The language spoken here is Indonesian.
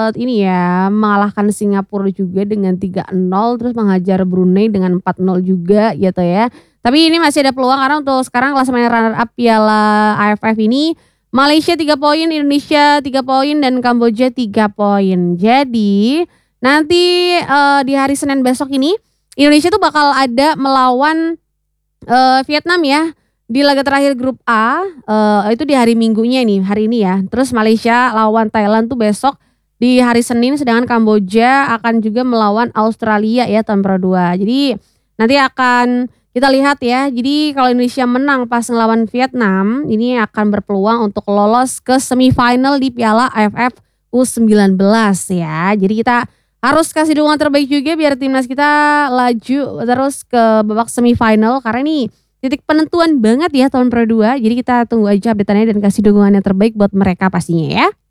ini ya, mengalahkan Singapura juga dengan 3-0, terus menghajar Brunei dengan 4-0 juga gitu ya. Tapi ini masih ada peluang karena untuk sekarang klasemen runner up Piala AFF ini Malaysia 3 poin, Indonesia 3 poin, dan Kamboja 3 poin. Jadi nanti di hari Senin besok ini Indonesia tuh bakal ada melawan Vietnam ya di laga terakhir grup A, itu di hari Minggunya nih, hari ini ya. Terus Malaysia lawan Thailand tuh besok di hari Senin, sedangkan Kamboja akan juga melawan Australia ya tahun Pro 2. Jadi nanti akan kita lihat ya. Jadi kalau Indonesia menang pas ngelawan Vietnam, ini akan berpeluang untuk lolos ke semifinal di Piala AFF U19 ya. Jadi kita harus kasih dukungan terbaik juga biar timnas kita laju terus ke babak semifinal, karena ini titik penentuan banget ya tahun Pro 2. Jadi kita tunggu aja update-annya dan kasih dukungan yang terbaik buat mereka pastinya ya.